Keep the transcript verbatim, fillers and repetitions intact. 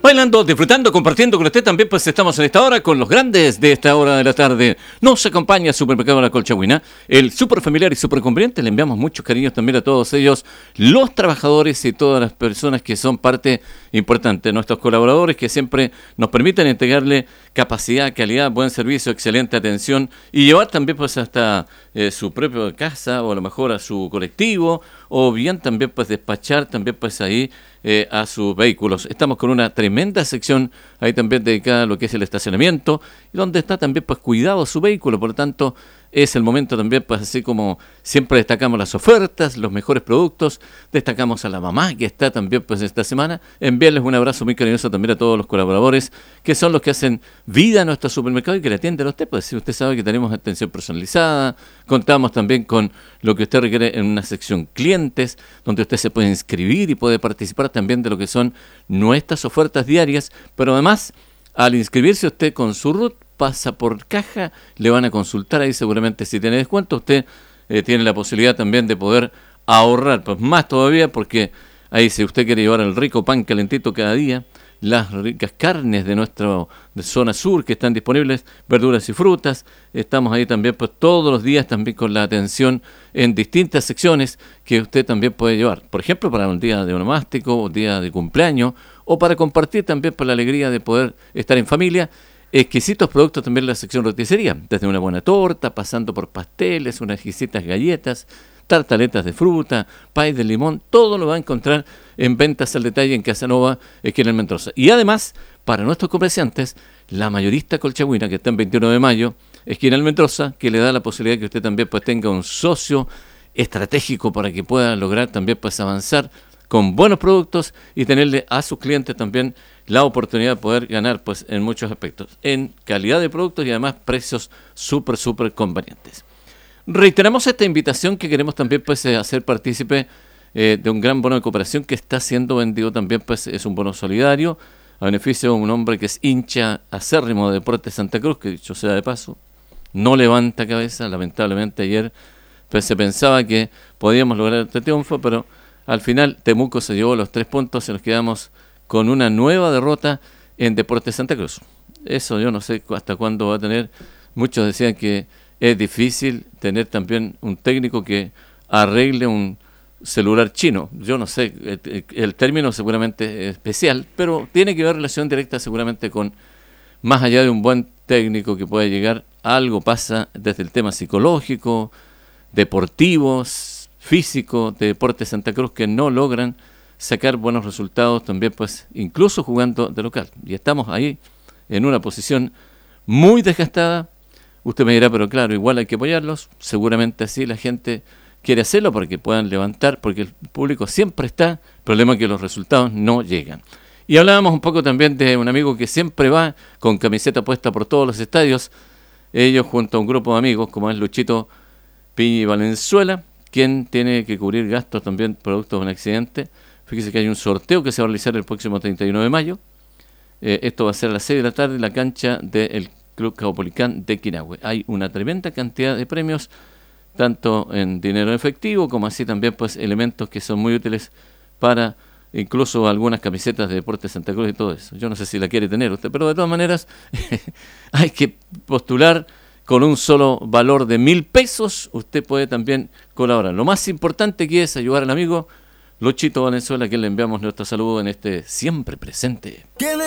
Bailando, disfrutando, compartiendo con usted también, pues estamos en esta hora con los grandes de esta hora de la tarde. Nos acompaña el Supermercado La Colchagüina, el súper familiar y súper conveniente. Le enviamos muchos cariños también a todos ellos, los trabajadores y todas las personas que son parte importante, nuestros colaboradores que siempre nos permiten entregarle capacidad, calidad, buen servicio, excelente atención y llevar también pues hasta eh, su propia casa o a lo mejor a su colectivo o bien también pues despachar también pues ahí eh, a sus vehículos. Estamos con una tremenda sección ahí también dedicada a lo que es el estacionamiento y donde está también pues cuidado su vehículo, por lo tanto es el momento también, pues así como siempre destacamos las ofertas, los mejores productos, destacamos a la mamá que está también pues esta semana, enviarles un abrazo muy cariñoso también a todos los colaboradores que son los que hacen vida a nuestro supermercado y que le atienden a usted, pues si usted sabe que tenemos atención personalizada, contamos también con lo que usted requiere en una sección clientes, donde usted se puede inscribir y puede participar también de lo que son nuestras ofertas diarias, pero además al inscribirse usted con su R U T, pasa por caja, le van a consultar ahí seguramente si tiene descuento, usted eh, tiene la posibilidad también de poder ahorrar, pues más todavía porque ahí si usted quiere llevar el rico pan calentito cada día, las ricas carnes de nuestra de zona sur que están disponibles, verduras y frutas, estamos ahí también pues todos los días también con la atención en distintas secciones que usted también puede llevar, por ejemplo para un día de onomástico, un día de cumpleaños o para compartir también por la alegría de poder estar en familia. Exquisitos productos también en la sección roticería, desde una buena torta, pasando por pasteles, unas exquisitas galletas, tartaletas de fruta, pay de limón, todo lo va a encontrar en ventas al detalle en Casanova, esquina en Mendoza. Y además, para nuestros comerciantes, la mayorista Colchagüina, que está en veintiuno de mayo, esquina en Mendoza, que le da la posibilidad que usted también pues tenga un socio estratégico para que pueda lograr también pues avanzar con buenos productos y tenerle a sus clientes también la oportunidad de poder ganar pues en muchos aspectos, en calidad de productos y además precios súper, súper convenientes. Reiteramos esta invitación que queremos también pues hacer partícipe eh, de un gran bono de cooperación que está siendo vendido también, pues es un bono solidario a beneficio de un hombre que es hincha acérrimo de Deportes Santa Cruz, que dicho sea de paso, no levanta cabeza, lamentablemente ayer pues se pensaba que podíamos lograr este triunfo, pero al final Temuco se llevó los tres puntos y nos quedamos con una nueva derrota en Deportes Santa Cruz. Eso yo no sé hasta cuándo va a tener. Muchos decían que es difícil tener también un técnico que arregle un celular chino. Yo no sé, el, el término seguramente es especial, pero tiene que ver relación directa seguramente con, más allá de un buen técnico que pueda llegar, algo pasa desde el tema psicológico, deportivo, físico de Deportes Santa Cruz que no logran sacar buenos resultados también, pues incluso jugando de local. Y estamos ahí en una posición muy desgastada. Usted me dirá, pero claro, igual hay que apoyarlos. Seguramente así la gente quiere hacerlo para que puedan levantar, porque el público siempre está. El problema es que los resultados no llegan. Y hablábamos un poco también de un amigo que siempre va con camiseta puesta por todos los estadios. Ellos junto a un grupo de amigos, como es Luchito Piñi Valenzuela, quien tiene que cubrir gastos también producto de un accidente. Fíjese que hay un sorteo que se va a realizar el próximo treinta y uno de mayo. Eh, esto va a ser a las seis de la tarde en la cancha del Club Caupolicán de Quinahue. Hay una tremenda cantidad de premios, tanto en dinero en efectivo, como así también pues elementos que son muy útiles para incluso algunas camisetas de Deportes Santa Cruz y todo eso. Yo no sé si la quiere tener usted, pero de todas maneras hay que postular con un solo valor de mil pesos. Usted puede también colaborar. Lo más importante que es ayudar al amigo Luchito Valenzuela, a quien le enviamos nuestro saludo en este siempre presente.